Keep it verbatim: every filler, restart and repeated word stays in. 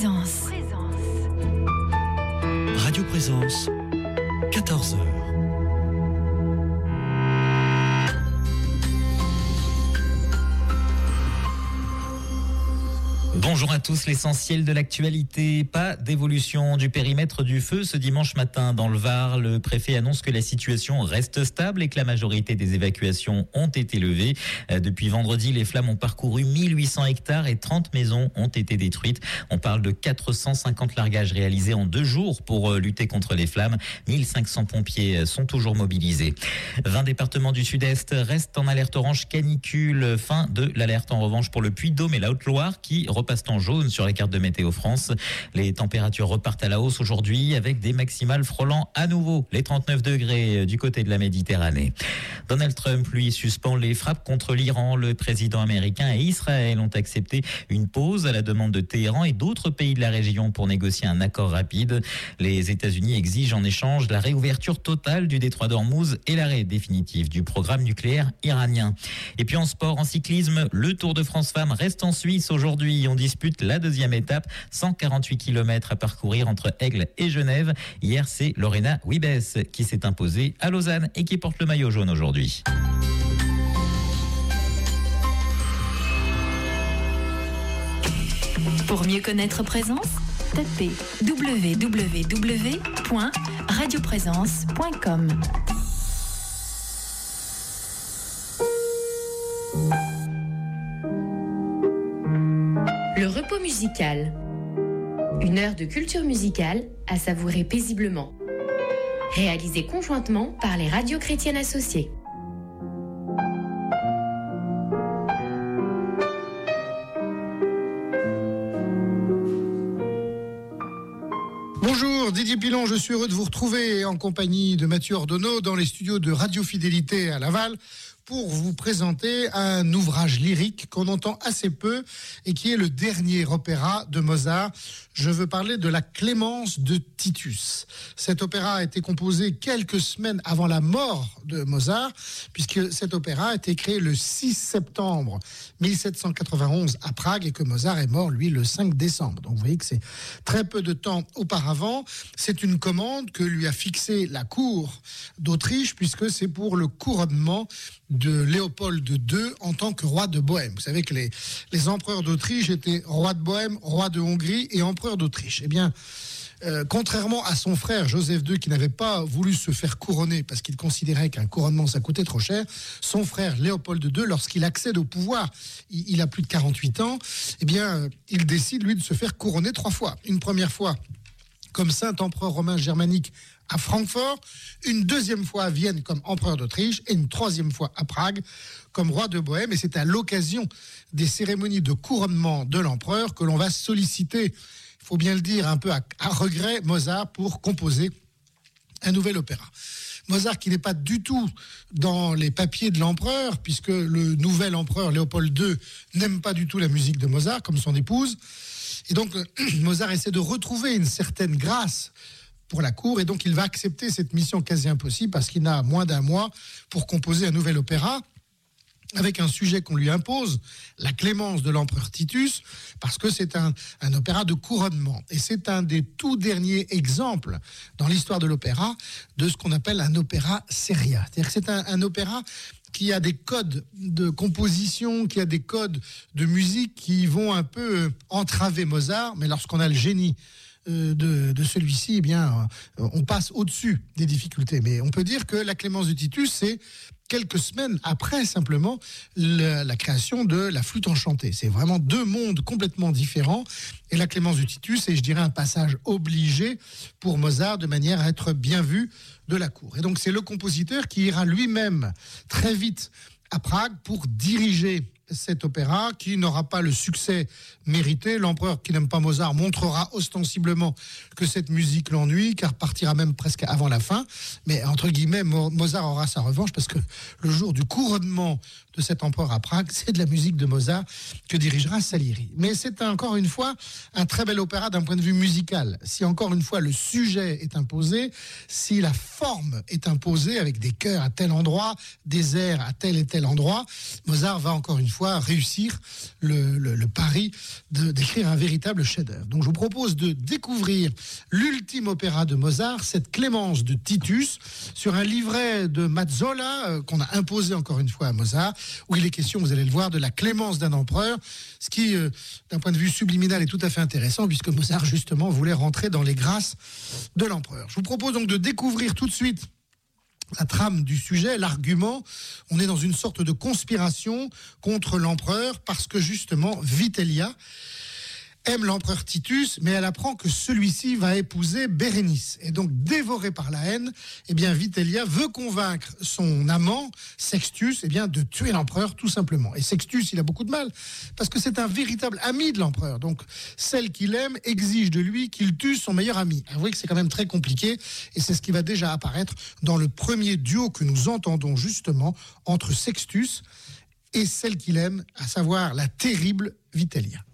Présence. Radio Présence, quatorze heures. Bonjour à tous, l'essentiel de l'actualité. Pas d'évolution du périmètre du feu ce dimanche matin dans le Var. Le préfet annonce que la situation reste stable et que la majorité des évacuations ont été levées. Depuis vendredi, les flammes ont parcouru mille huit cents hectares et trente maisons ont été détruites. On parle de quatre cent cinquante largages réalisés en deux jours pour lutter contre les flammes. mille cinq cents pompiers sont toujours mobilisés. vingt départements du sud-est restent en alerte orange canicule. Fin de l'alerte en revanche pour le Puy-de-Dôme et la Haute-Loire qui repassent en jaune sur les cartes de Météo France. Les températures repartent à la hausse aujourd'hui avec des maximales frôlant à nouveau les trente-neuf degrés du côté de la Méditerranée. Donald Trump, lui, suspend les frappes contre l'Iran. Le président américain et Israël ont accepté une pause à la demande de Téhéran et d'autres pays de la région pour négocier un accord rapide. Les États-Unis exigent en échange la réouverture totale du détroit d'Ormuz et l'arrêt définitif du programme nucléaire iranien. Et puis en sport, en cyclisme, le Tour de France Femmes reste en Suisse aujourd'hui. On dispute la deuxième étape, cent quarante-huit kilomètres à parcourir entre Aigle et Genève. Hier, c'est Lorena Wiebes qui s'est imposée à Lausanne et qui porte le maillot jaune aujourd'hui. Pour mieux connaître Présence, tapez w w w point radio présence point com. Le repos musical. Une heure de culture musicale à savourer paisiblement. Réalisée conjointement par les radios chrétiennes associées. Bonjour, Didier Pilon, je suis heureux de vous retrouver en compagnie de Mathieu Ordonneau dans les studios de Radio Fidélité à Laval pour vous présenter un ouvrage lyrique qu'on entend assez peu et qui est le dernier opéra de Mozart. Je veux parler de la Clémence de Titus. Cet opéra a été composé quelques semaines avant la mort de Mozart, puisque cet opéra a été créé le six septembre mille sept cent quatre-vingt-onze à Prague et que Mozart est mort, lui, le cinq décembre. Donc vous voyez que c'est très peu de temps auparavant. C'est une commande que lui a fixée la cour d'Autriche, puisque c'est pour le couronnement de Léopold deux en tant que roi de Bohême. Vous savez que les, les empereurs d'Autriche étaient roi de Bohême, roi de Hongrie et empereur d'Autriche. Eh bien, euh, contrairement à son frère Joseph deux qui n'avait pas voulu se faire couronner parce qu'il considérait qu'un couronnement ça coûtait trop cher, son frère Léopold deux, lorsqu'il accède au pouvoir, il, il a plus de quarante-huit ans, eh bien, il décide lui de se faire couronner trois fois. Une première fois comme saint empereur romain germanique à Francfort, une deuxième fois à Vienne comme empereur d'Autriche et une troisième fois à Prague comme roi de Bohême. Et c'est à l'occasion des cérémonies de couronnement de l'empereur que l'on va solliciter, il faut bien le dire, un peu à, à regret, Mozart pour composer un nouvel opéra. Mozart qui n'est pas du tout dans les papiers de l'empereur, puisque le nouvel empereur Léopold deux n'aime pas du tout la musique de Mozart, comme son épouse. Et donc, Mozart essaie de retrouver une certaine grâce pour la cour, et donc il va accepter cette mission quasi impossible parce qu'il n'a moins d'un mois pour composer un nouvel opéra avec un sujet qu'on lui impose, la Clémence de l'empereur Titus, parce que c'est un, un opéra de couronnement. Et c'est un des tout derniers exemples dans l'histoire de l'opéra de ce qu'on appelle un opéra seria. C'est-à-dire que c'est un, un opéra qui a des codes de composition, qui a des codes de musique qui vont un peu entraver Mozart, mais lorsqu'on a le génie De, de celui-ci, eh bien, on passe au-dessus des difficultés. Mais on peut dire que la Clémence de Titus, c'est quelques semaines après simplement le, la création de la flûte enchantée. C'est vraiment deux mondes complètement différents. Et la Clémence de Titus est, je dirais, un passage obligé pour Mozart de manière à être bien vu de la cour. Et donc, c'est le compositeur qui ira lui-même très vite à Prague pour diriger cet opéra qui n'aura pas le succès mérité. L'empereur qui n'aime pas Mozart montrera ostensiblement que cette musique l'ennuie, car partira même presque avant la fin. Mais entre guillemets, Mozart aura sa revanche parce que le jour du couronnement de cet empereur à Prague, c'est de la musique de Mozart que dirigera Salieri. Mais c'est encore une fois un très bel opéra d'un point de vue musical. Si encore une fois le sujet est imposé, si la forme est imposée avec des chœurs à tel endroit, des airs à tel et tel endroit, Mozart va encore une fois fois réussir le, le, le pari de, d'écrire un véritable chef-d'œuvre. Donc je vous propose de découvrir l'ultime opéra de Mozart, cette Clémence de Titus, sur un livret de Mazzola euh, qu'on a imposé encore une fois à Mozart, où il est question, vous allez le voir, de la clémence d'un empereur, ce qui, euh, d'un point de vue subliminal, est tout à fait intéressant, puisque Mozart, justement, voulait rentrer dans les grâces de l'empereur. Je vous propose donc de découvrir tout de suite la trame du sujet, l'argument. On est dans une sorte de conspiration contre l'empereur, parce que, justement, Vitellia aime l'empereur Titus, mais elle apprend que celui-ci va épouser Bérénice. Et donc, dévorée par la haine, eh bien, Vitellia veut convaincre son amant, Sextus, eh bien, de tuer l'empereur, tout simplement. Et Sextus, il a beaucoup de mal, parce que c'est un véritable ami de l'empereur. Donc, celle qu'il aime exige de lui qu'il tue son meilleur ami. Avouez que c'est quand même très compliqué, et c'est ce qui va déjà apparaître dans le premier duo que nous entendons, justement, entre Sextus et celle qu'il aime, à savoir la terrible Vitellia.